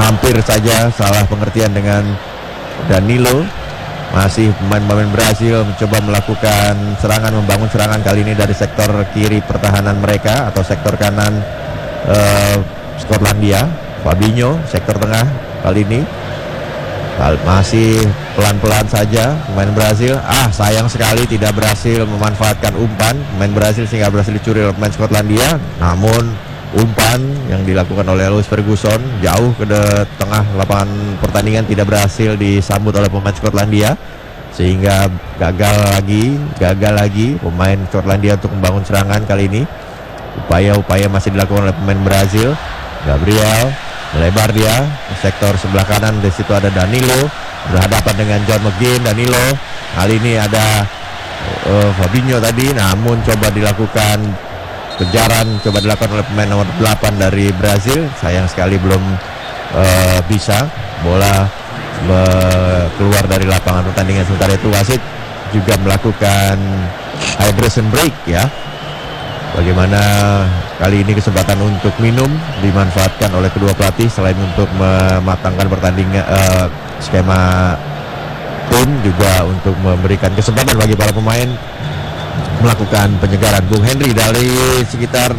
hampir saja salah pengertian dengan Danilo. Masih pemain-pemain Brasil mencoba melakukan serangan, membangun serangan kali ini dari sektor kiri pertahanan mereka atau sektor kanan Skotlandia. Fabinho sektor tengah kali ini masih pelan-pelan saja pemain Brasil. Sayang sekali tidak berhasil memanfaatkan umpan pemain Brasil sehingga berhasil dicuri oleh pemain Skotlandia. Namun umpan yang dilakukan oleh Louis Ferguson jauh ke tengah lapangan pertandingan tidak berhasil disambut oleh pemain Skotlandia, sehingga gagal lagi pemain Skotlandia untuk membangun serangan kali ini. Upaya-upaya masih dilakukan oleh pemain Brazil. Gabriel melebar dia ke sektor sebelah kanan, di situ ada Danilo berhadapan dengan John McGinn. Danilo kali ini ada Fabinho tadi, namun coba dilakukan oleh pemain nomor 8 dari Brazil. Sayang sekali belum bisa bola keluar dari lapangan pertandingan. Sementara itu wasit juga melakukan hydration break ya. Bagaimana kali ini kesempatan untuk minum dimanfaatkan oleh kedua pelatih selain untuk mematangkan pertandingan skema tim, juga untuk memberikan kesempatan bagi para pemain melakukan penyegaran. Bung Henry, dari sekitar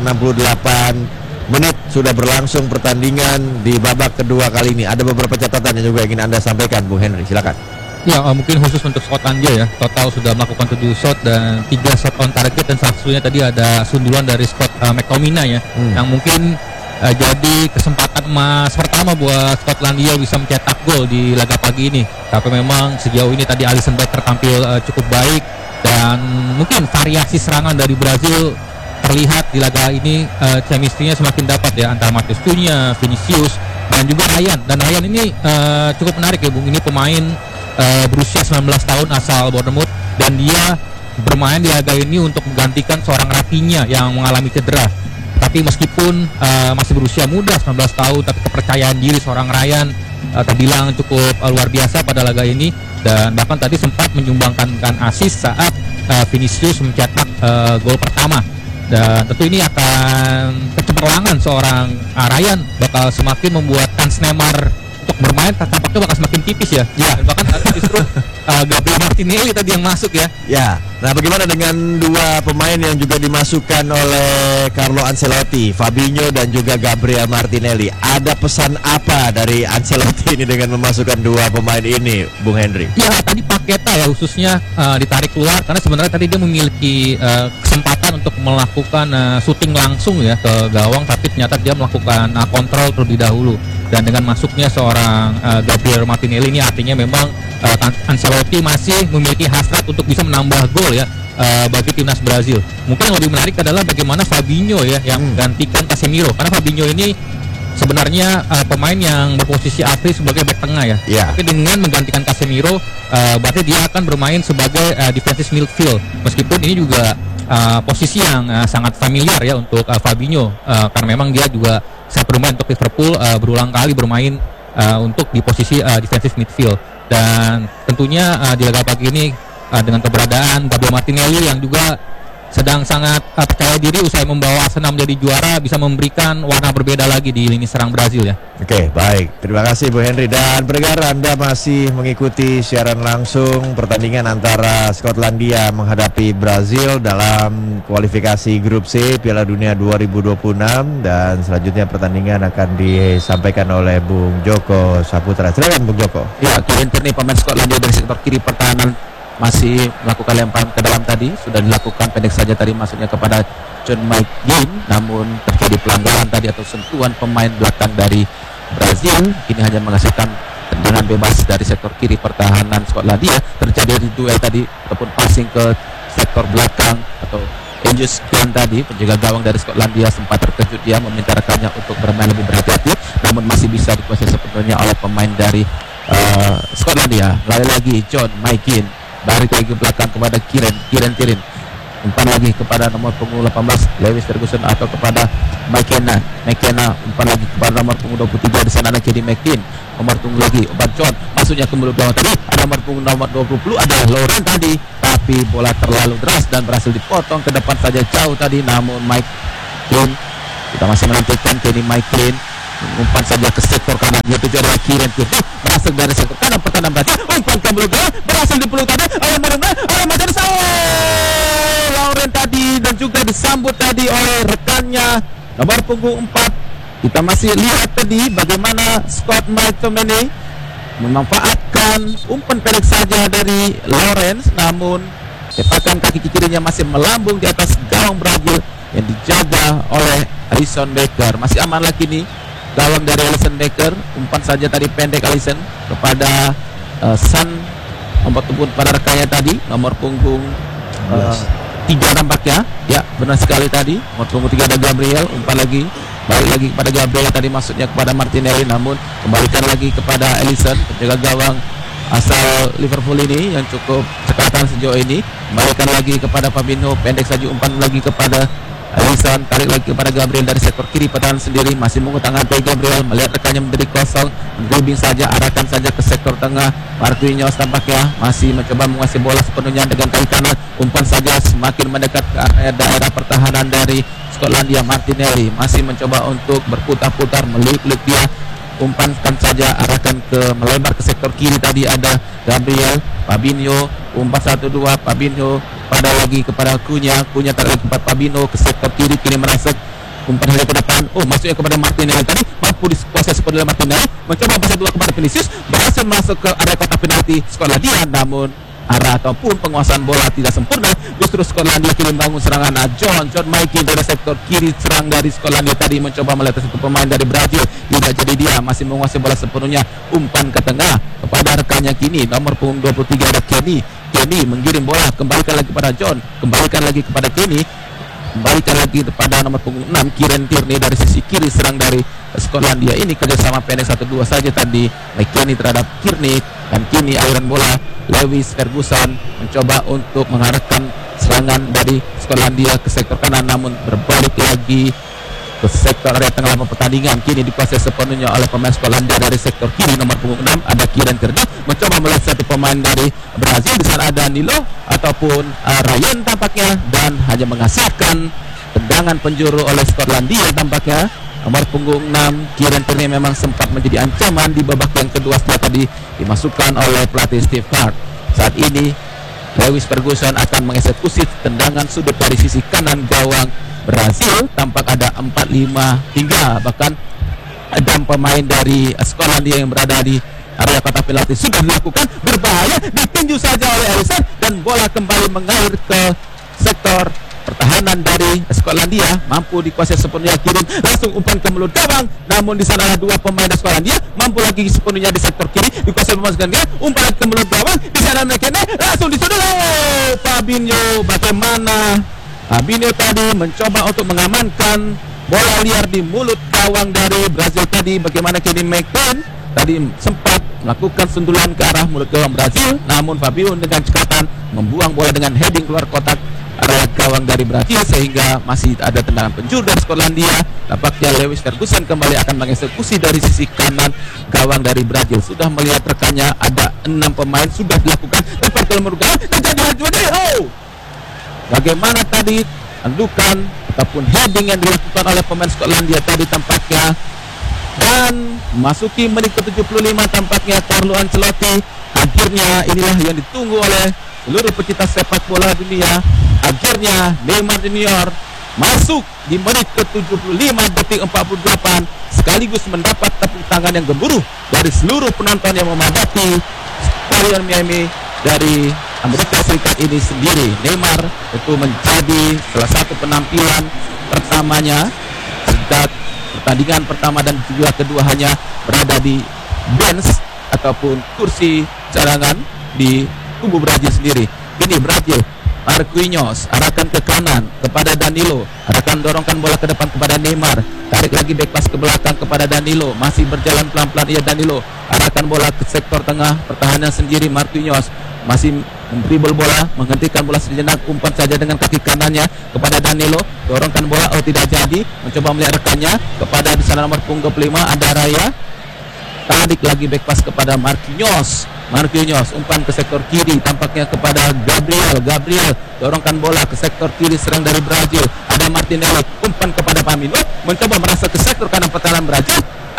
68 menit sudah berlangsung pertandingan di babak kedua kali ini. Ada beberapa catatan yang juga ingin Anda sampaikan, Bung Henry, silakan. Ya, mungkin khusus untuk Skotlandia ya, total sudah melakukan 7 shot dan 3 shot on target, dan salah satunya tadi ada sundulan dari Scott McTominay ya, yang mungkin jadi kesempatan emas pertama buat Skotlandia bisa mencetak gol di laga pagi ini. Tapi memang sejauh ini tadi Alisson Becker tampil cukup baik, dan mungkin variasi serangan dari Brazil terlihat di laga ini. Chemistry-nya semakin dapat ya antara Matheus Cunha, Vinicius, dan juga Ryan. Dan Ryan ini cukup menarik ya Bung, ini pemain berusia 19 tahun asal Bournemouth, dan dia bermain di laga ini untuk menggantikan seorang Rafinha yang mengalami cedera. Tapi meskipun masih berusia muda 19 tahun, tapi kepercayaan diri seorang Ryan terbilang cukup luar biasa pada laga ini, dan bahkan tadi sempat menyumbangkan assist saat Vinicius mencetak gol pertama. Dan tentu ini akan kecemerlangan seorang Ryan bakal semakin membuat kans Neymar untuk bermain tampaknya bakal semakin tipis ya. Dan bahkan justru Gabriel Martinelli tadi yang masuk ya. Ya. Nah, bagaimana dengan dua pemain yang juga dimasukkan oleh Carlo Ancelotti, Fabinho dan juga Gabriel Martinelli? Ada pesan apa dari Ancelotti ini dengan memasukkan dua pemain ini, Bung Henry? Ya, tadi Paqueta ya khususnya ditarik keluar karena sebenarnya tadi dia memiliki kesempatan untuk melakukan shooting langsung ya ke gawang, tapi ternyata dia melakukan kontrol terlebih dahulu. Dan dengan masuknya seorang Gabriel Martinelli ini artinya memang Ancelotti masih memiliki hasrat untuk bisa menambah gol ya bagi timnas Brazil. Mungkin yang lebih menarik adalah bagaimana Fabinho ya yang menggantikan Casemiro, karena Fabinho ini sebenarnya pemain yang berposisi asli sebagai back tengah ya. Tapi dengan menggantikan Casemiro berarti dia akan bermain sebagai defensive midfield. Meskipun ini juga posisi yang sangat familiar ya untuk Fabinho, karena memang dia juga saat bermain untuk Liverpool berulang kali bermain untuk di posisi defensive midfield. Dan tentunya di laga pagi ini dengan keberadaan Gabriel Martinelli yang juga sedang sangat percaya diri usai membawa Arsenal menjadi juara, bisa memberikan warna berbeda lagi di lini serang Brazil ya. Oke, baik. Terima kasih Bu Henry. Dan pendengar, Anda masih mengikuti siaran langsung pertandingan antara Skotlandia menghadapi Brazil dalam kualifikasi grup C Piala Dunia 2026, dan selanjutnya pertandingan akan disampaikan oleh Bung Joko Saputra. Silakan Bung Joko. Ya, Kevin Tierney pemain Skotlandia dari sektor kiri pertahanan masih melakukan lemparan ke dalam tadi, sudah dilakukan pendek saja tadi masuknya kepada John McGinn, namun terjadi pelanggaran tadi atau sentuhan pemain belakang dari Brazil. Ini hanya menghasilkan tendangan bebas dari sektor kiri pertahanan Skotlandia. Terjadi duel tadi ataupun passing ke sektor belakang atau Angus Gunn tadi, penjaga gawang dari Skotlandia, sempat terkejut, dia meminta rekannya untuk bermain lebih berhati-hati, namun masih bisa dikuasai sepenuhnya oleh pemain dari Skotlandia. Lagi John McGinn, balik lagi belakang kepada Kieran Tierney, umpan lagi kepada nomor punggung 18 Lewis Ferguson atau kepada McKenna, umpan lagi kepada nomor punggung 23 di sana ada Kedi McKean, nomor punggung lagi umpan John, masuknya ke mulut gawang tadi, ada nomor punggung nomor 20 ada Lauren tadi, tapi bola terlalu deras dan berhasil dipotong ke depan saja jauh tadi. Namun McKean, kita masih menantikan Kenny McKean umpan saja ke sektor kanan, dia tuju adalah Kieran Tierney masuk dari sektor kanan pertahanan Brazil, umpan ke belakang berhasil dipeluk tadi oleh Martin Lauren tadi, dan juga disambut tadi oleh rekannya nomor punggung 4. Kita masih lihat tadi bagaimana Scott McTominay memanfaatkan umpan pendek saja dari Lawrence, namun tepatkan kaki kirinya masih melambung di atas gawang Brazil yang dijaga oleh Alisson Becker. Masih aman lagi nih gawang dari Alisson Becker, umpan saja tadi pendek Alisson kepada San, nomor punggung pada rekannya tadi nomor punggung 3 nampaknya, ya benar sekali tadi nomor punggung 3 ada Gabriel, umpan lagi balik lagi kepada Gabriel tadi, maksudnya kepada Martinelli, namun kembalikan lagi kepada Alisson, penjaga gawang asal Liverpool ini yang cukup cekatan sejauh ini, kembalikan lagi kepada Fabinho, pendek saja umpan lagi kepada Alisson, tarik lagi kepada Gabriel dari sektor kiri pertahanan sendiri, masih mengutang-antai Gabriel, melihat rekannya menjadi kosong, dribbling saja, arahkan saja ke sektor tengah. Marquinhos tampaknya masih mencoba menguasai bola sepenuhnya dengan kaki kanan, umpan saja semakin mendekat ke area daerah pertahanan dari Skotlandia. Martinelli masih mencoba untuk berputar-putar, meliuk-liuk dia, umpankan saja, arahkan ke melebar ke sektor kiri, tadi ada Gabriel, Fabinho, umpan 1-2, Fabinho pada lagi kepada Cunha tarik kepada Fabinho ke sektor kiri, kini merasuk, umpan dari ke depan, maksudnya kepada Martinelli tadi, mampu dikuasai sepenuhnya Martinelli, mencoba pasang 2 kepada Vinicius, berhasil masuk ke area kotak penalti Skotlandia, namun arah ataupun penguasaan bola tidak sempurna. Justru Skotlandia kini membangun serangan. John Mikey dari sektor kiri serang dari Skotlandia tadi, mencoba melihat satu pemain dari Brazil, tidak jadi dia, masih menguasai bola sepenuhnya, umpan ke tengah kepada rekannya kini nomor punggung 23 ada Kenny menggiring bola, kembalikan lagi kepada John, kembalikan lagi kepada Kenny, kembalikan lagi kepada nomor punggung 6 Kieran Tierney dari sisi kiri serang dari Skotlandia. Ini kerjasama pendek 1-2 saja tadi McKennie terhadap Tierney, dan kini aliran bola Lewis Ferguson mencoba untuk mengarahkan serangan dari Skotlandia ke sektor kanan, namun berbalik lagi ke sektor area tengah pertandingan. Kini dikuasai sepenuhnya oleh pemain Skotlandia dari sektor kiri nomor punggung 6 ada Kieran Tierney, mencoba melihat satu pemain dari Brazil, di sana ada Danilo ataupun Ryan tampaknya, dan hanya menghasilkan tendangan penjuru oleh Skotlandia tampaknya. Nomor punggung 6 Kieran Tierney memang sempat menjadi ancaman di babak yang kedua setelah tadi dimasukkan oleh pelatih Steve Clarke. Saat ini Lewis Ferguson akan mengeksekusi tendangan sudut dari sisi kanan gawang Brazil. Tampak ada 4-5-3, bahkan ada pemain dari Skotlandia yang berada di area kotak penalti sudah dilakukan, berbahaya, ditinju saja oleh Alisson, dan bola kembali mengalir ke sektor pertahanan dari Skotlandia, mampu dikuasai sepenuhnya Kirin, langsung umpan ke mulut gawang, namun di sana ada 2 pemain dari Skotlandia, mampu lagi sepenuhnya di sektor kiri, dikuasai pemain Skotlandia, umpan ke mulut gawang, di sana McKennie, langsung disudut. Fabinho, bagaimana Fabinho tadi mencoba untuk mengamankan bola liar di mulut gawang dari Brazil tadi, bagaimana Kenny McKennie tadi sempat melakukan sundulan ke arah mulut gawang Brazil, namun Fabinho dengan cekatan membuang bola dengan heading keluar kotak area gawang dari Brazil, sehingga masih ada tendangan penjuru dari Skotlandia. Nampaknya Lewis Ferguson kembali akan mengeksekusi dari sisi kanan gawang dari Brazil. Sudah melihat rekannya ada 6 pemain, sudah dilakukan lepas ke nomor gawang, bagaimana tadi andukan ataupun heading yang dilakukan oleh pemain Skotlandia tadi tampaknya. Dan masuki menit ke-75 tampaknya Carlo Ancelotti, akhirnya inilah yang ditunggu oleh seluruh pecinta sepak bola dunia. Akhirnya Neymar Junior masuk di menit ke-75 detik 48, sekaligus mendapat tepuk tangan yang gemuruh dari seluruh penonton yang memadati Stadion Miami dari Amerika Serikat ini sendiri. Neymar itu menjadi salah satu penampilan pertamanya sejak pertandingan pertama dan juga kedua hanya berada di bench ataupun kursi cadangan di kubu Brazil sendiri. Ini Brazil, Marquinhos arahkan ke kanan kepada Danilo, arahkan dorongkan bola ke depan kepada Neymar, tarik lagi back pass ke belakang kepada Danilo, masih berjalan pelan-pelan Danilo, arahkan bola ke sektor tengah pertahanan sendiri. Marquinhos masih dribble bola, menghentikan bola sejenak, umpan saja dengan kaki kanannya kepada Danilo, dorongkan bola, tidak jadi, mencoba melihat rekannya kepada di sana nomor punggung 25 ada Raya, tarik lagi back pass kepada Marquinhos, umpan ke sektor kiri tampaknya kepada Gabriel, dorongkan bola ke sektor kiri serang dari Brazil, ada Martinelli, umpan kepada Fabinho, mencoba merasa ke sektor kanan pertahanan Brazil,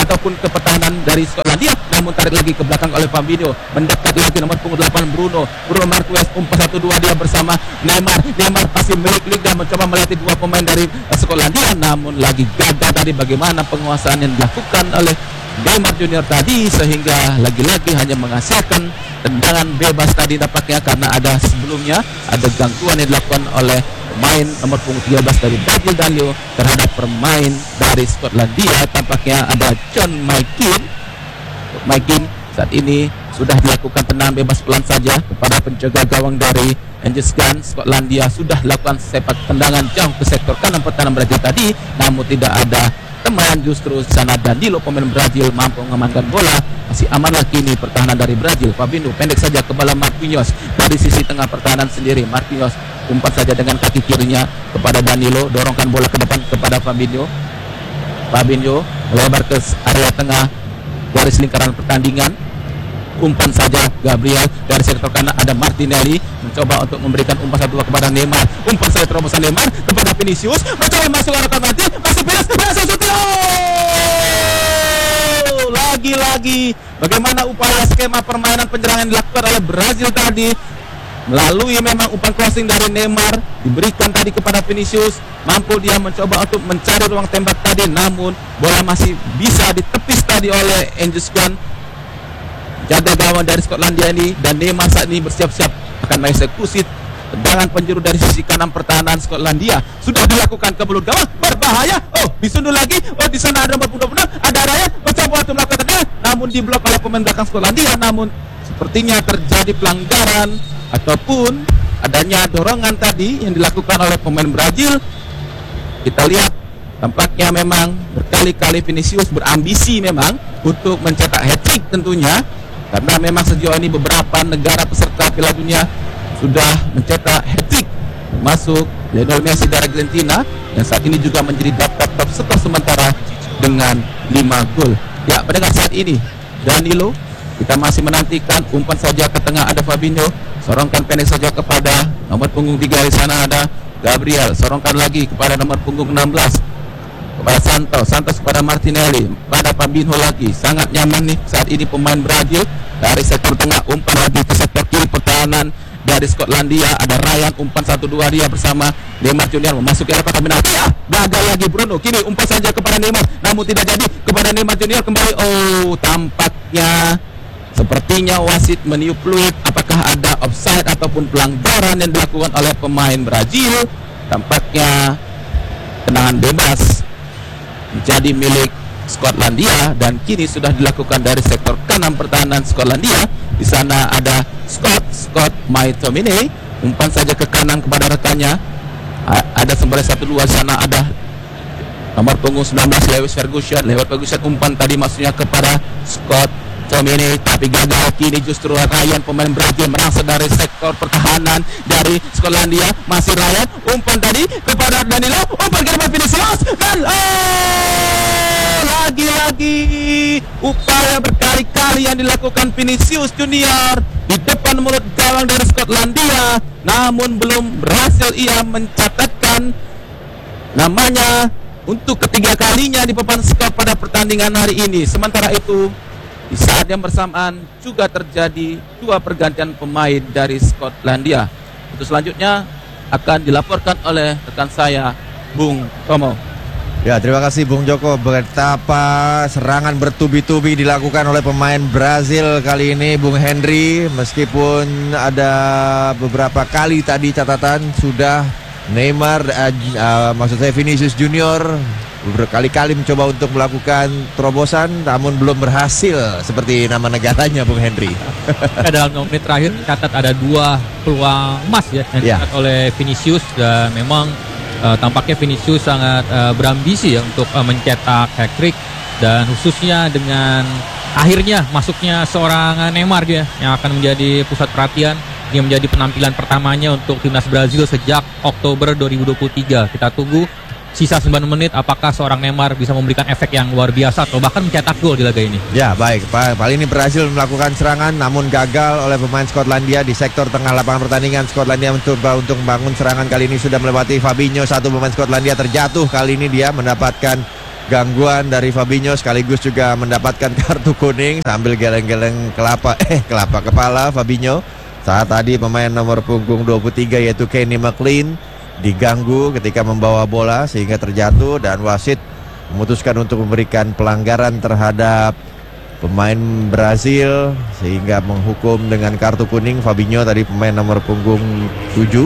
ataupun ke pertahanan dari Skotlandia, namun tarik lagi ke belakang oleh Fabinho, mendekat lagi nomor punggung 8 Bruno Marquez, umpan 1-2 dia bersama Neymar masih milik dan mencoba melatih dua pemain dari Skotlandia, namun lagi gagal tadi bagaimana penguasaan yang dilakukan oleh Neymar Junior tadi, sehingga lagi-lagi hanya menghasilkan tendangan bebas tadi dapatnya, karena ada sebelumnya ada gangguan yang dilakukan oleh pemain nomor punggung 13 dari Brazil Danilo terhadap pemain dari Skotlandia. Tampaknya ada John Maikin saat ini sudah dilakukan tendangan bebas pelan saja kepada penjaga gawang dari Angels Gun. Skotlandia sudah lakukan sepak tendangan jauh ke sektor kanan pertahanan Brazil tadi, namun tidak ada teman, justru sana Danilo pemain Brazil mampu mengamankan bola. Masih amanlah kini pertahanan dari Brazil. Fabinho pendek saja ke bola Marquinhos dari sisi tengah pertahanan sendiri. Marquinhos umpan saja dengan kaki kirinya kepada Danilo, dorongkan bola ke depan kepada Fabinho melebar ke area tengah garis lingkaran pertandingan. Umpan saja Gabriel dari sektor kanan, ada Martinelli mencoba untuk memberikan umpan 1-2 kepada Neymar. Umpan saja terobosan Neymar kepada Vinicius, mencoba masuk arah mati, masih berhasil shooting. Lagi-lagi bagaimana upaya skema permainan penyerangan dilakukan oleh Brazil tadi, melalui memang umpan crossing dari Neymar diberikan tadi kepada Vinicius. Mampu dia mencoba untuk mencari ruang tembak tadi, namun bola masih bisa ditepis tadi oleh Angels Gun, jaga gawang dari Skotlandia ini. Dan Neymar saat ini bersiap-siap akan mengeksekusi tendangan penjuru dari sisi kanan pertahanan Skotlandia. Sudah dilakukan ke belut gawang, berbahaya. Oh, disundul lagi. Oh, di sana ada 46, ada Ryan mencoba untuk melakukan tendangan, namun diblok oleh pemain belakang Skotlandia. Namun sepertinya terjadi pelanggaran ataupun adanya dorongan tadi yang dilakukan oleh pemain Brazil. Kita lihat tampaknya memang berkali-kali Vinicius berambisi memang untuk mencetak hat-trick tentunya, karena memang sejauh ini beberapa negara peserta Piala Dunia sudah mencetak hat-trick, termasuk Lionel Messi dari Argentina yang saat ini juga menjadi daftar top skor sementara dengan 5 gol. Ya, pada saat ini Danilo, kita masih menantikan umpan saja ke tengah, ada Fabinho, sorongkan pendek saja kepada nomor punggung 3 di sana ada Gabriel, sorongkan lagi kepada nomor punggung 16 kepada Santos kepada Martinelli, pada Fabinho lagi. Sangat nyaman nih saat ini pemain Brazil dari sektor tengah, umpan lagi ke sektor kiri pertahanan dari Skotlandia, ada Ryan, umpan 1-2 dia bersama Neymar Junior memasuki area kotak penalti. Gagal lagi Bruno, kini umpan saja kepada Neymar, namun tidak jadi kepada Neymar Junior kembali. Oh, tampaknya sepertinya wasit meniup fluid. Apakah ada offside ataupun pelanggaran yang dilakukan oleh pemain Brazil? Tampaknya tendangan bebas menjadi milik Skotlandia dan kini sudah dilakukan dari sektor kanan pertahanan Skotlandia. Di sana ada Scott McTominay, umpan saja ke kanan kepada rekannya. Ada sembari 1-2 di sana ada nomor punggung 19 Lewis Ferguson. Umpan tadi maksudnya kepada Scott McTominay, tapi gagal. Kini justru Ryan pemain Brazil merasa dari sektor pertahanan dari Skotlandia. Masih Ryan, umpan tadi kepada Danilo, umpan ke depan Vinicius dan lagi-lagi upaya berkali-kali yang dilakukan Vinicius Junior di depan mulut gawang dari Skotlandia, namun belum berhasil ia mencatatkan namanya untuk ketiga kalinya di papan skor pada pertandingan hari ini. Sementara itu di saat yang bersamaan juga terjadi 2 pergantian pemain dari Skotlandia. Untuk selanjutnya akan dilaporkan oleh rekan saya Bung Tomo. Ya, terima kasih Bung Joko. Betapa serangan bertubi-tubi dilakukan oleh pemain Brazil kali ini, Bung Henry. Meskipun ada beberapa kali tadi catatan sudah Neymar, maksud saya Vinicius Junior berkali-kali mencoba untuk melakukan terobosan, namun belum berhasil seperti nama negaranya, Bung Henry. Dalam 5 menit terakhir catat ada 2 peluang emas ya yang dicatat oleh Vinicius, dan memang tampaknya Vinicius sangat berambisi ya untuk mencetak hat-trick, dan khususnya dengan akhirnya masuknya seorang Neymar dia yang akan menjadi pusat perhatian. Ini menjadi penampilan pertamanya untuk timnas Brazil sejak Oktober 2023. Kita tunggu sisa 9 menit apakah seorang Neymar bisa memberikan efek yang luar biasa atau bahkan mencetak gol di laga ini. Ya, baik. Kali ini Brazil melakukan serangan namun gagal oleh pemain Skotlandia di sektor tengah lapangan pertandingan. Skotlandia mencoba untuk membangun serangan, kali ini sudah melewati Fabinho. Satu pemain Skotlandia terjatuh, kali ini dia mendapatkan gangguan dari Fabinho, sekaligus juga mendapatkan kartu kuning sambil geleng-geleng kelapa kepala Fabinho saat tadi pemain nomor punggung 23 yaitu Kenny McLean diganggu ketika membawa bola sehingga terjatuh, dan wasit memutuskan untuk memberikan pelanggaran terhadap pemain Brazil sehingga menghukum dengan kartu kuning Fabinho tadi, pemain nomor punggung 7.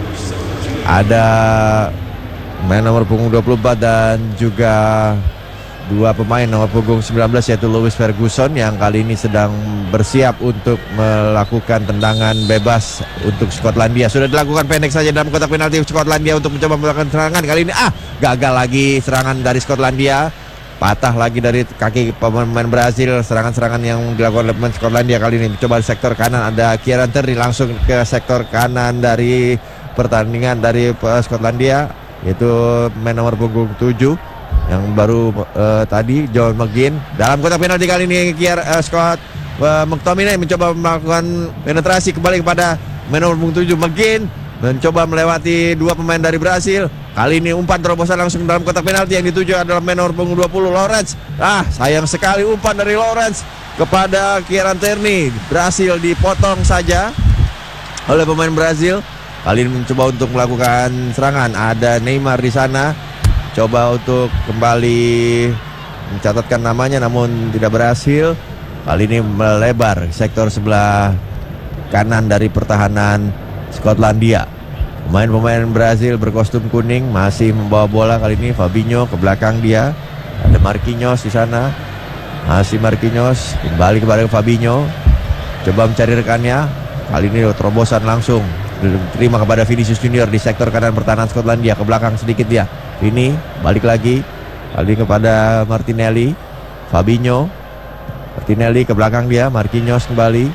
Ada pemain nomor punggung 24 dan juga dua pemain nomor punggung 19 yaitu Lewis Ferguson yang kali ini sedang bersiap untuk melakukan tendangan bebas untuk Skotlandia. Sudah dilakukan pendek saja dalam kotak penalti Skotlandia untuk mencoba melakukan serangan. Kali ini gagal lagi serangan dari Skotlandia. Patah lagi dari kaki pemain Brazil. Serangan-serangan yang dilakukan oleh pemain Skotlandia kali ini mencoba di sektor kanan. Ada Kieran Tierney langsung ke sektor kanan dari pertandingan dari Skotlandia, yaitu pemain nomor punggung 7 yang baru tadi John McGinn. Dalam kotak penalti kali ini Scott McTominay mencoba melakukan penetrasi kembali kepada pemain nomor punggung 7 McGinn, mencoba melewati dua pemain dari Brasil. Kali ini umpan terobosan langsung dalam kotak penalti yang dituju adalah pemain nomor punggung 20 Lawrence. Sayang sekali umpan dari Lawrence kepada Kieran Tierney. Brasil dipotong saja oleh pemain Brazil. Kali ini mencoba untuk melakukan serangan. Ada Neymar di sana, coba untuk kembali mencatatkan namanya namun tidak berhasil. Kali ini melebar sektor sebelah kanan dari pertahanan Skotlandia. Pemain-pemain Brazil berkostum kuning masih membawa bola. Kali ini Fabinho ke belakang dia. Ada Marquinhos di sana. Masih Marquinhos kembali kepada Fabinho. Coba mencari rekannya. Kali ini terobosan langsung diterima kepada Vinicius Junior di sektor kanan pertahanan Skotlandia. Ke belakang sedikit dia. Vini balik lagi. Kali ini kepada Martinelli. Fabinho. Martinelli ke belakang dia. Marquinhos kembali.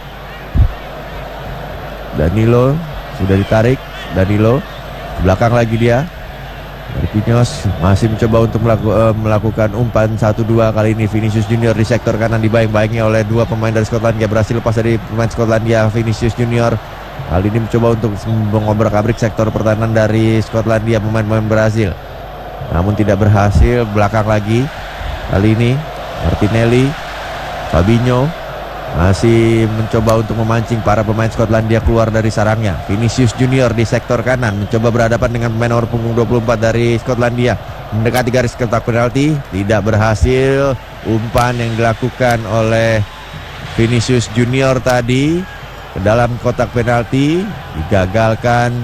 Danilo sudah ditarik. Danilo ke belakang lagi dia. Marquinhos masih mencoba untuk melakukan umpan 1-2. Kali ini Vinicius Junior di sektor kanan dibayang-bayangi oleh dua pemain dari Skotlandia. Berhasil lepas dari pemain Skotlandia. Vinicius Junior kali ini mencoba untuk mengobrak-abrik sektor pertahanan dari Skotlandia, pemain-pemain Brazil, namun tidak berhasil. Belakang lagi kali ini Martinelli. Fabinho masih mencoba untuk memancing para pemain Skotlandia keluar dari sarangnya. Vinicius Junior di sektor kanan mencoba berhadapan dengan pemain nomor punggung 24 dari Skotlandia, mendekati garis kotak penalti, tidak berhasil. Umpan yang dilakukan oleh Vinicius Junior tadi ke dalam kotak penalti digagalkan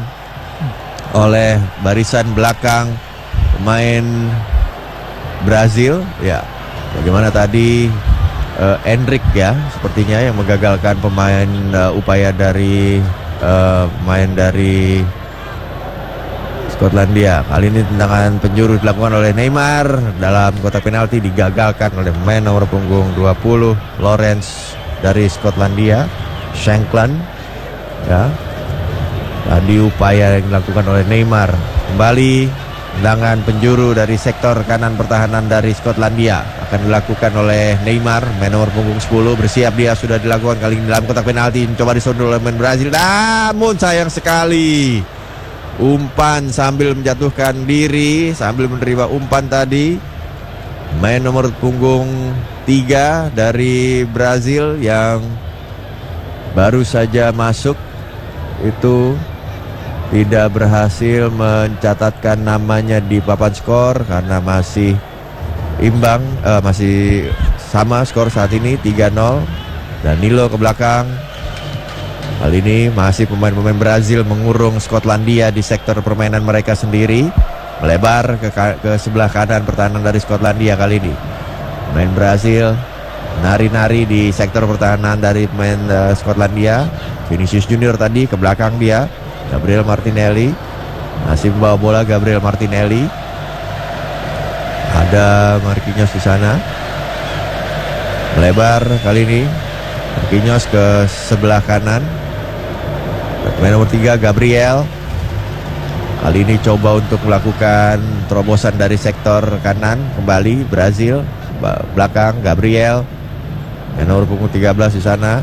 oleh barisan belakang pemain Brazil. Ya, bagaimana tadi Endrick ya sepertinya yang menggagalkan pemain upaya dari pemain dari Skotlandia. Kali ini tendangan penjuru dilakukan oleh Neymar dalam kotak penalti, digagalkan oleh pemain nomor punggung 20 Lawrence dari Skotlandia. Shankland ya. Tadi upaya yang dilakukan oleh Neymar. Kembali tendangan penjuru dari sektor kanan pertahanan dari Skotlandia akan dilakukan oleh Neymar, main nomor punggung 10. Bersiap dia, sudah dilakukan kali ini dalam kotak penalti, mencoba disundul oleh pemain Brazil, namun sayang sekali umpan sambil menjatuhkan diri, sambil menerima umpan tadi. Main nomor punggung 3 dari Brazil yang baru saja masuk itu tidak berhasil mencatatkan namanya di papan skor karena masih imbang, masih sama skor saat ini 3-0. Danilo ke belakang. Kali ini masih pemain-pemain Brazil mengurung Skotlandia di sektor permainan mereka sendiri, melebar ke sebelah kanan pertahanan dari Skotlandia. Kali ini pemain Brazil nari-nari di sektor pertahanan dari pemain Skotlandia. Vinicius Junior tadi ke belakang dia. Gabriel Martinelli masih membawa bola. Gabriel Martinelli, ada Marquinhos di sana, melebar kali ini Marquinhos ke sebelah kanan. Pemain nomor 3 Gabriel kali ini coba untuk melakukan terobosan dari sektor kanan. Kembali Brazil belakang Gabriel, pemain nomor punggung 13 di sana.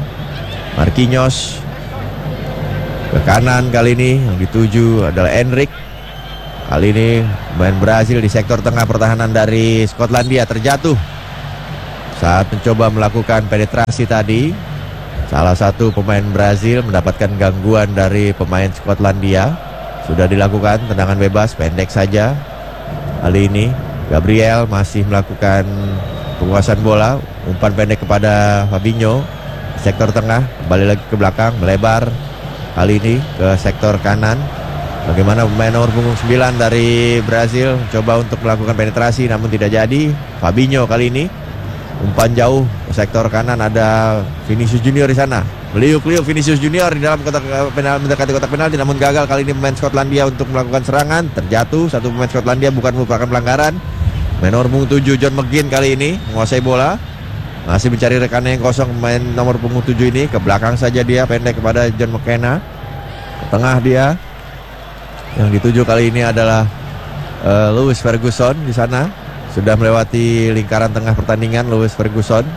Marquinhos ke kanan, kali ini yang dituju adalah Endrick. Kali ini pemain Brazil di sektor tengah pertahanan dari Skotlandia terjatuh saat mencoba melakukan penetrasi tadi. Salah satu pemain Brazil mendapatkan gangguan dari pemain Skotlandia. Sudah dilakukan tendangan bebas pendek saja. Kali ini Gabriel masih melakukan penguasaan bola, umpan pendek kepada Fabinho. Sektor tengah, kembali lagi ke belakang, melebar. Kali ini ke sektor kanan. Bagaimana pemain nomor punggung 9 dari Brazil coba untuk melakukan penetrasi namun tidak jadi. Fabinho kali ini umpan jauh ke sektor kanan, ada Vinicius Junior di sana. Meliuk-liuk Vinicius Junior di dalam kotak penalti, mendekati kotak penalti namun gagal. Kali ini pemain Skotlandia untuk melakukan serangan, terjatuh satu pemain Skotlandia, bukan merupakan pelanggaran. Pemain nomor punggung 7 John McGinn kali ini menguasai bola. Masih mencari rekannya yang kosong, pemain nomor punggung 7 ini. Ke belakang saja dia, pendek kepada John McKenna. Ke tengah dia. Yang dituju kali ini adalah Lewis Ferguson di sana. Sudah melewati lingkaran tengah pertandingan Lewis Ferguson.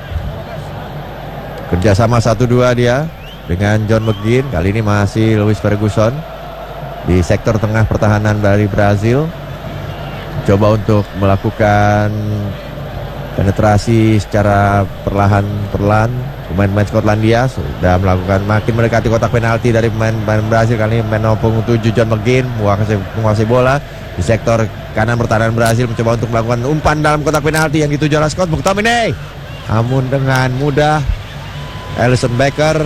Kerjasama 1-2 dia dengan John McGinn. Kali ini masih Lewis Ferguson di sektor tengah pertahanan dari Brazil. Coba untuk melakukan penetrasi secara perlahan-perlahan. Pemain-pemain Skotlandia sudah melakukan, makin mendekati kotak penalti dari pemain Brazil. Kali ini pemain nomor punggung 7 John McGinn menguasai bola di sektor kanan pertahanan Brazil, mencoba untuk melakukan umpan dalam kotak penalti yang dituju oleh Scott McTominay. Namun dengan mudah Alisson Becker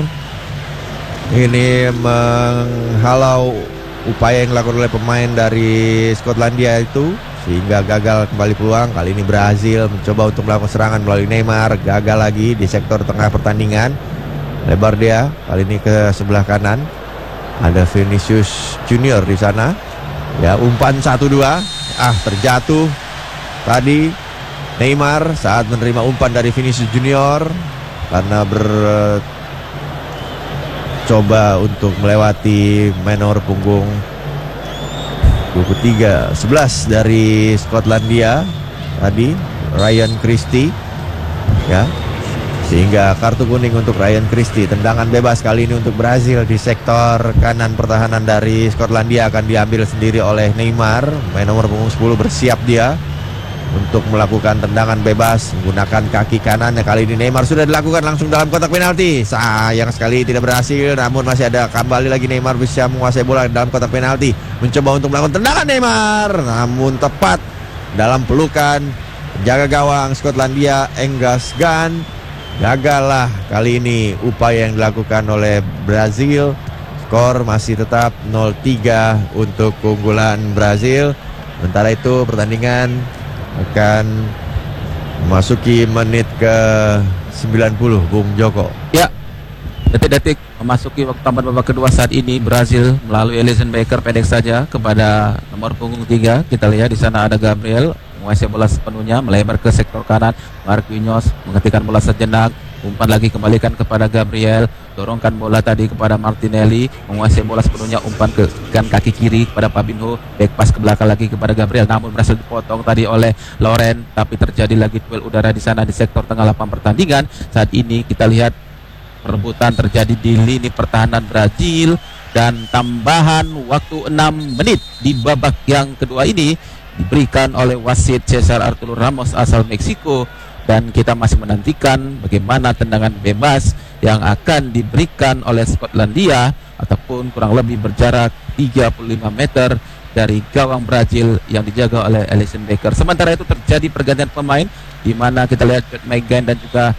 ini menghalau upaya yang dilakukan oleh pemain dari Skotlandia itu, sehingga gagal kembali peluang. Kali ini Brazil mencoba untuk melakukan serangan melalui Neymar, gagal lagi di sektor tengah pertandingan. Lebar dia, kali ini ke sebelah kanan. Ada Vinicius Junior di sana. Ya, umpan 1-2. Terjatuh tadi Neymar saat menerima umpan dari Vinicius Junior karena coba untuk melewati menor punggung 23, 11 dari Skotlandia tadi, Ryan Christie, ya, sehingga kartu kuning untuk Ryan Christie. Tendangan bebas kali ini untuk Brazil di sektor kanan pertahanan dari Skotlandia akan diambil sendiri oleh Neymar. Main nomor punggung 10 bersiap dia untuk melakukan tendangan bebas menggunakan kaki kanannya. Kali ini Neymar sudah dilakukan langsung dalam kotak penalti. Sayang sekali tidak berhasil, namun masih ada, kembali lagi Neymar bisa menguasai bola dalam kotak penalti. Mencoba untuk melakukan tendangan Neymar, namun tepat dalam pelukan penjaga gawang Skotlandia Angus Gunn. Gagallah kali ini upaya yang dilakukan oleh Brazil. Skor masih tetap 0-3 untuk keunggulan Brazil. Sementara itu pertandingan akan memasuki menit ke 90, Bung Joko. Ya, detik-detik memasuki waktu tambahan babak kedua saat ini. Brazil melalui Alisson Becker pendek saja kepada nomor punggung 3. Kita lihat di sana ada Gabriel menguasai bola sepenuhnya, melebar ke sektor kanan. Marquinhos menghentikan bola sejenak, umpan lagi kembalikan kepada Gabriel, dorongkan bola tadi kepada Martinelli, menguasai bola sepenuhnya, umpan ke kaki kiri kepada Fabinho, back pass ke belakang lagi kepada Gabriel, namun berhasil dipotong tadi oleh Loren. Tapi terjadi lagi duel udara di sana di sektor tengah lapangan pertandingan. Saat ini kita lihat perebutan terjadi di lini pertahanan Brazil, dan tambahan waktu 6 menit di babak yang kedua ini diberikan oleh wasit Cesar Arturo Ramos asal Meksiko. Dan kita masih menantikan bagaimana tendangan bebas yang akan diberikan oleh Skotlandia, ataupun kurang lebih berjarak 35 meter dari gawang Brazil yang dijaga oleh Alisson Becker. Sementara itu terjadi pergantian pemain, di mana kita lihat John McGinn dan juga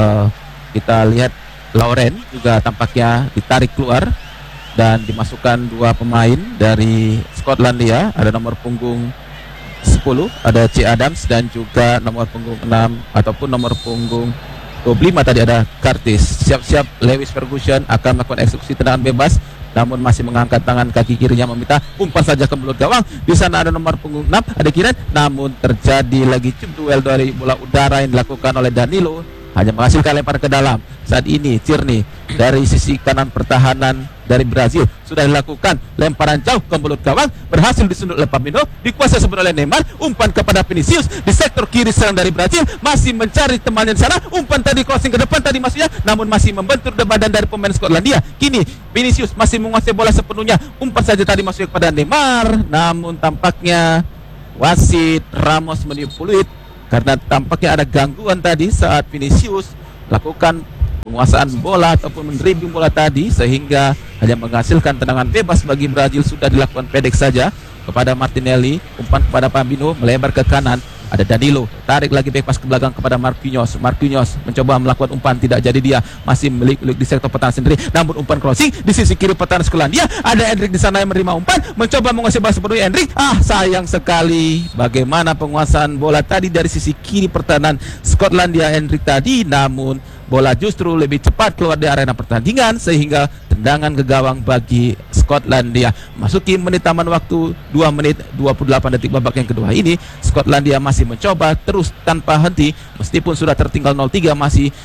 kita lihat Lauren juga tampaknya ditarik keluar, dan dimasukkan dua pemain dari Skotlandia. Ada nomor punggung 10, ada C. Adams, dan juga nomor punggung 6 ataupun nomor punggung 25 tadi ada Curtis. Siap-siap Lewis Ferguson akan melakukan eksekusi tendangan bebas, namun masih mengangkat tangan kaki kirinya meminta umpan saja ke mulut gawang. Di sana ada nomor punggung 6, ada Kiren, namun terjadi lagi duel dari bola udara yang dilakukan oleh Danilo, hanya menghasilkan lempar ke dalam. Saat ini Tierney dari sisi kanan pertahanan dari Brazil sudah dilakukan. Lemparan jauh ke mulut gawang berhasil disundul oleh Pabinho, dikuasai sebenarnya oleh Neymar. Umpan kepada Vinicius di sektor kiri serang dari Brazil, masih mencari temannya di sana. Umpan tadi crossing ke depan tadi maksudnya, namun masih membentur badan dari pemain Skotlandia. Kini Vinicius masih menguasai bola sepenuhnya. Umpan saja tadi masuk kepada Neymar, namun tampaknya wasit Ramos meniup peluit karena tampaknya ada gangguan tadi saat Vinicius lakukan penguasaan bola ataupun mendribbling bola tadi, sehingga hanya menghasilkan tendangan bebas bagi Brazil. Sudah dilakukan pendek saja kepada Martinelli. Umpan kepada Pabinho melebar ke kanan, ada Danilo, tarik lagi back pass ke belakang kepada Marquinhos. Marquinhos mencoba melakukan umpan, tidak jadi, dia masih melik-lik di sektor pertahanan sendiri. Namun umpan crossing di sisi kiri pertahanan Skotlandia, ada Endrick di sana yang menerima umpan, mencoba menguasai bola sepenuhnya Endrick. Sayang sekali bagaimana penguasaan bola tadi dari sisi kiri pertahanan Skotlandia Endrick tadi, namun bola justru lebih cepat keluar dari arena pertandingan sehingga tendangan ke gawang bagi Skotlandia. Masuki menit taman waktu 2 menit 28 detik babak yang kedua ini, Skotlandia masih mencoba terus tanpa henti meskipun sudah tertinggal 0-3, masih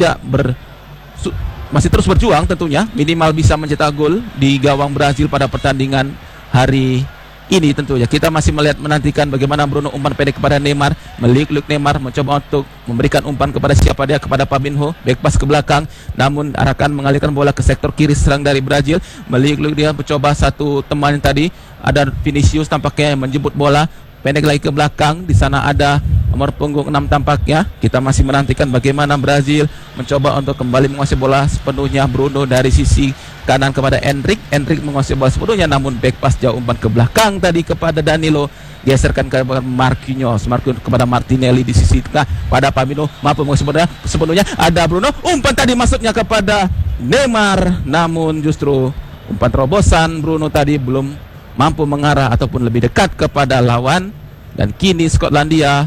terus berjuang tentunya minimal bisa mencetak gol di gawang Brazil pada pertandingan hari ini. Tentunya kita masih menantikan bagaimana Bruno umpan pendek kepada Neymar, melik-lik Neymar mencoba untuk memberikan umpan kepada siapa dia, kepada Pabinho, back pass ke belakang, namun arahkan mengalihkan bola ke sektor kiri serang dari Brazil. Melik-lik dia mencoba satu teman tadi, ada Vinicius tampaknya yang menjemput bola pendek lagi ke belakang. Di sana ada nomor punggung 6 tampaknya. Kita masih menantikan bagaimana Brazil mencoba untuk kembali menguasai bola sepenuhnya. Bruno dari sisi kanan kepada Endrick menguasai bola sepenuhnya, namun back pass jauh umpan ke belakang tadi kepada Danilo, geserkan ke Marquinhos kepada Martinelli di sisi tengah pada Pabinho, mampu menguasai sepenuhnya, ada Bruno, umpan tadi masuknya kepada Neymar, namun justru umpan terobosan Bruno tadi belum mampu mengarah ataupun lebih dekat kepada lawan. Dan kini Skotlandia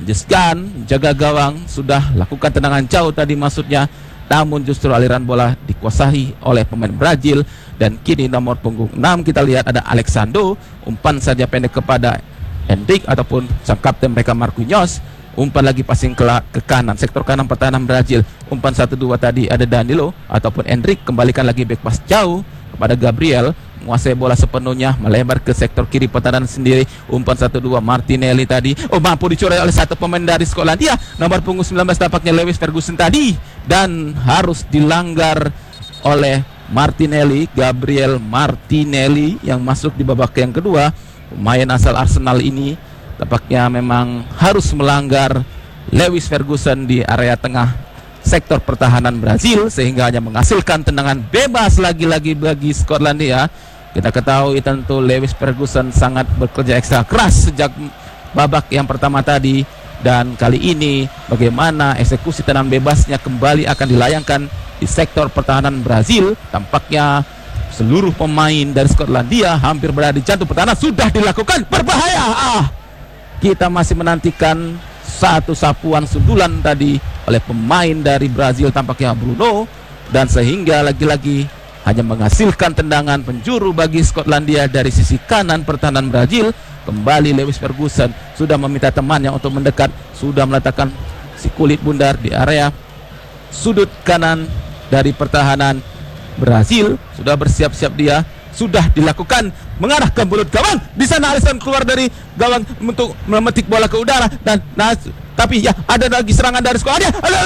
jaga gawang, sudah lakukan tendangan jauh tadi maksudnya, namun justru aliran bola dikuasai oleh pemain Brazil. Dan kini nomor punggung 6 kita lihat ada Alexandro, umpan saja pendek kepada Endrick ataupun sang kapten mereka Marquinhos. Umpan lagi passing ke kanan, sektor kanan pertahanan Brazil. Umpan 1-2 tadi ada Danilo ataupun Endrick, kembalikan lagi back pass jauh kepada Gabriel, menguasai bola sepenuhnya, melebar ke sektor kiri pertahanan sendiri. Umpan 1-2 Martinelli tadi, mampu dicoret oleh satu pemain dari Skotlandia, nomor punggung 19 tampaknya Lewis Ferguson tadi, dan harus dilanggar oleh Martinelli, Gabriel Martinelli yang masuk di babak yang kedua. Pemain asal Arsenal ini tampaknya memang harus melanggar Lewis Ferguson di area tengah sektor pertahanan Brazil, sehingga hanya menghasilkan tendangan bebas lagi-lagi bagi Skotlandia. Kita ketahui tentu Lewis Ferguson sangat bekerja ekstra keras sejak babak yang pertama tadi, dan kali ini bagaimana eksekusi tendangan bebasnya kembali akan dilayangkan di sektor pertahanan Brazil. Tampaknya seluruh pemain dari Skotlandia hampir berada di jantung pertahanan, sudah dilakukan, berbahaya. Kita masih menantikan satu sapuan sundulan tadi oleh pemain dari Brazil tampaknya Bruno, dan sehingga lagi-lagi hanya menghasilkan tendangan penjuru bagi Skotlandia dari sisi kanan pertahanan Brazil. Kembali Lewis Ferguson sudah meminta temannya untuk mendekat, sudah meletakkan si kulit bundar di area sudut kanan dari pertahanan Brazil. Sudah bersiap-siap, dia sudah dilakukan mengarah ke mulut gawang. Di sana Alisson keluar dari gawang untuk memetik bola ke udara, dan tapi ya ada lagi serangan dari Skotlandia.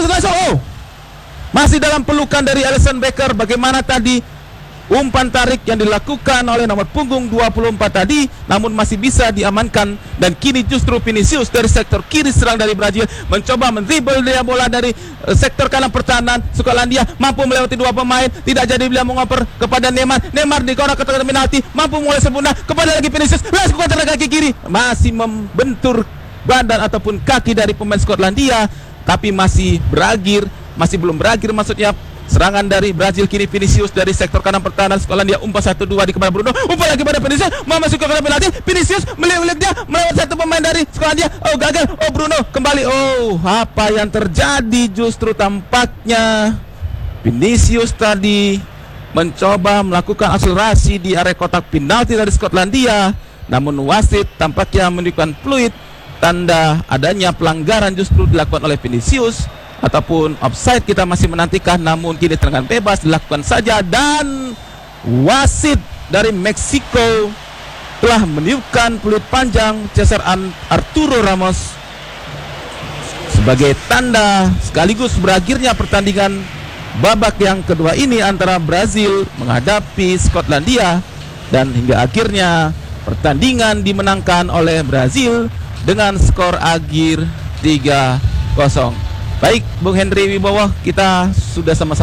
Masih dalam pelukan dari Alisson Becker. Bagaimana tadi umpan tarik yang dilakukan oleh nomor punggung 24 tadi, namun masih bisa diamankan. Dan kini justru Vinicius dari sektor kiri serang dari Brazil mencoba mendribble dia bola dari sektor kanan pertahanan Skotlandia, mampu melewati dua pemain, tidak jadi, beliau mengoper kepada Neymar di kotak penalti, mampu mulai sempurna kepada lagi Vinicius, langsung kontra kaki kiri, masih membentur badan ataupun kaki dari pemain Skotlandia, tapi masih belum berakhir maksudnya serangan dari Brazil. Kini Vinicius dari sektor kanan pertahanan Skotlandia, umpan 1-2 di kepada Bruno, umpan lagi pada Vinicius, mau masuk ke kotak penalti, Vinicius melihat dia melewati satu pemain dari Skotlandia, gagal, Bruno kembali, apa yang terjadi? Justru tampaknya Vinicius tadi mencoba melakukan akselerasi di area kotak penalti dari Skotlandia, namun wasit tampaknya menunjukkan fluid, tanda adanya pelanggaran justru dilakukan oleh Vinicius ataupun offside. Kita masih menantikan, namun kini tendangan bebas dilakukan saja, dan wasit dari Meksiko telah meniupkan peluit panjang Cesar Arturo Ramos sebagai tanda sekaligus berakhirnya pertandingan babak yang kedua ini antara Brazil menghadapi Skotlandia, dan hingga akhirnya pertandingan dimenangkan oleh Brazil dengan skor akhir 3-0. Baik, Bung Henry Wibowo, kita sudah sama-sama